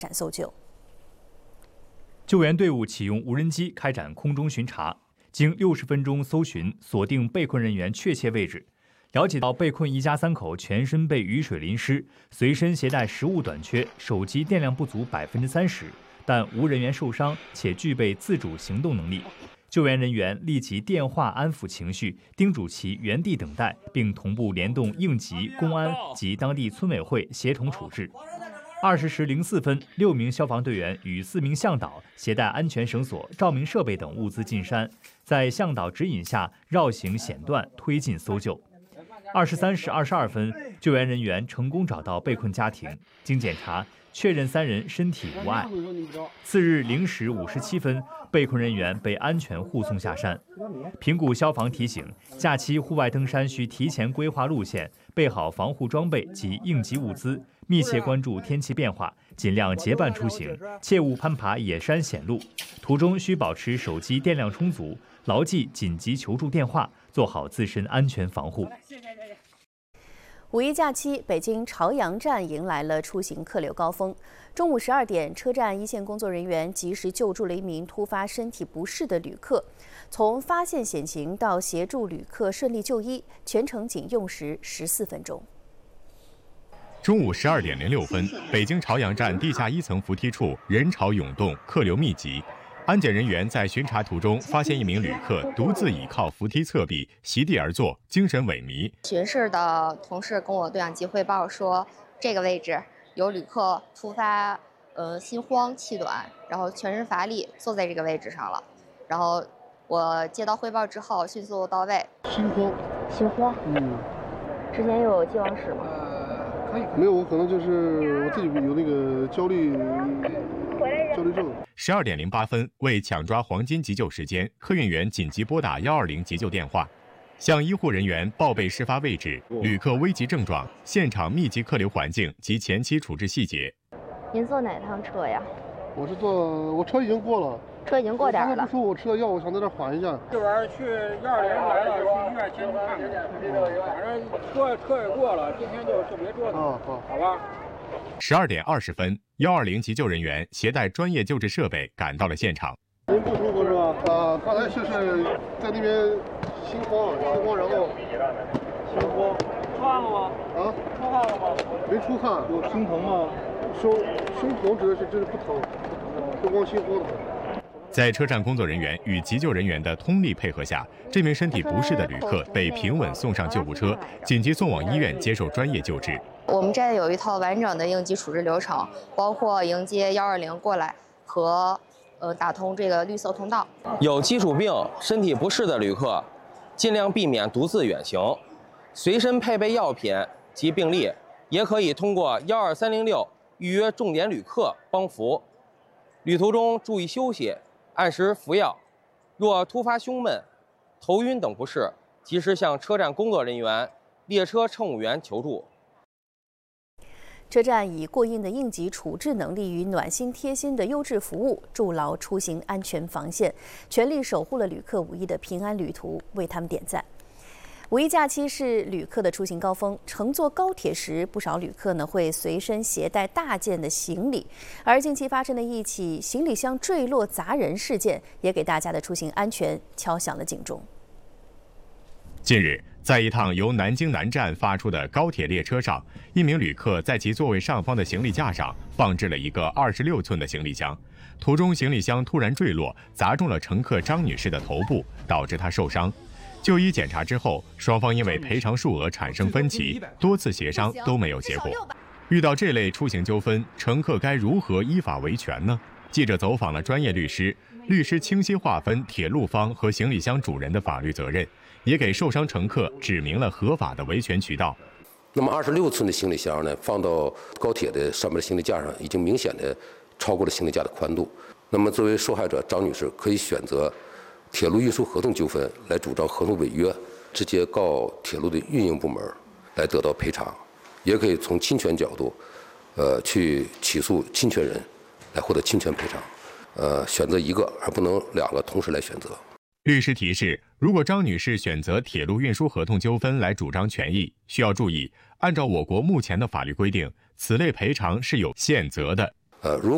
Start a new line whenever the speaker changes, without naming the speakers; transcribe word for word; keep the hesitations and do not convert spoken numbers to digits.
展搜救。
救援队伍启用无人机开展空中巡查，经六十分钟搜寻，锁定被困人员确切位置。了解到被困一家三口全身被雨水淋湿，随身携带食物短缺，手机电量不足百分之三十，但无人员受伤，且具备自主行动能力。救援人员立即电话安抚情绪，叮嘱其原地等待，并同步联动应急、公安及当地村委会协同处置。二十时零四分，六名消防队员与四名向导携带安全绳索、照明设备等物资进山，在向导指引下绕行险段推进搜救。二十三时二十二分，救援人员成功找到被困家庭，经检查确认三人身体无碍。次日零时五十七分，被困人员被安全护送下山。平谷消防提醒，假期户外登山需提前规划路线，备好防护装备及应急物资，密切关注天气变化，尽量结伴出行，切勿攀爬野山险路。途中需保持手机电量充足，牢记紧急求助电话，做好自身安全防护。
五一假期，北京朝阳站迎来了出行客流高峰。中午十二点，车站一线工作人员及时救助了一名突发身体不适的旅客，从发现险情到协助旅客顺利就医，全程仅用时十四分钟。
中午十二点零六分，北京朝阳站地下一层扶梯处人潮涌动，客流密集。安检人员在巡查途中发现一名旅客独自倚靠扶梯侧壁，席地而坐，精神萎靡。
巡视的同事跟我对讲机汇报说，这个位置有旅客突发呃心慌气短，然后全身乏力，坐在这个位置上了。然后我接到汇报之后，迅速到位。
心慌，
心慌，
嗯，
之前有既往史吗？
没有，我可能就是我自己有那个焦虑。焦虑症。
十二点零八分，为抢抓黄金急救时间，客运员紧急拨打幺二零急救电话，向医护人员报备事发位置、旅客危急症状、现场密集客流环境及前期处置细节。
您坐哪趟车呀？
我是坐，我车已经过了，
车已经过点了。
不说我吃了药，我想在这缓一下。
这玩意儿去幺二零来了，去医院先去看看。反正车车也过了，今天就就别折腾。
啊好，
好吧。
十二点二十分，幺二零急救人员携带专业救治设备赶到了现场。
您不舒服是吧？啊，刚才就是在那边心慌，心慌，然后心慌。
出汗了吗？
啊？
出汗了吗？
没出汗。
有胸疼吗？
胸胸疼指的是就是不疼，就光心慌的。
在车站工作人员与急救人员的通力配合下，这名身体不适的旅客被平稳送上救护车，紧急送往医院接受专业救治。
我们这有一套完整的应急处置流程，包括迎接幺二零过来和呃打通这个绿色通道。
有基础病、身体不适的旅客，尽量避免独自远行，随身配备药品及病历，也可以通过幺二三零六预约重点旅客帮扶。旅途中注意休息，按时服药。若突发胸闷、头晕等不适，及时向车站工作人员、列车乘务员求助。
车站以过硬的应急处置能力与暖心贴心的优质服务，筑牢出行安全防线，全力守护了旅客五一的平安旅途，为他们点赞。五一假期是旅客的出行高峰，乘坐高铁时，不少旅客呢会随身携带大件的行李，而近期发生的一起行李箱坠落砸人事件，也给大家的出行安全敲响了警钟。
近日，在一趟由南京南站发出的高铁列车上，一名旅客在其座位上方的行李架上放置了一个二十六寸的行李箱，途中行李箱突然坠落，砸中了乘客张女士的头部，导致她受伤。就医检查之后，双方因为赔偿数额产生分歧，多次协商都没有结果。遇到这类出行纠纷，乘客该如何依法维权呢？记者走访了专业律师，律师清晰划分铁路方和行李箱主人的法律责任，也给受伤乘客指明了合法的维权渠道。
那么二十六寸的行李箱呢，放到高铁的上面的行李架上，已经明显的超过了行李架的宽度。那么作为受害者张女士，可以选择铁路运输合同纠纷来主张合同违约，直接告铁路的运营部门来得到赔偿，也可以从侵权角度，呃，去起诉侵权人来获得侵权赔偿。呃，选择一个而不能两个同时来选择。
律师提示，如果张女士选择铁路运输合同纠纷来主张权益，需要注意，按照我国目前的法律规定，此类赔偿是有限责的。
呃，如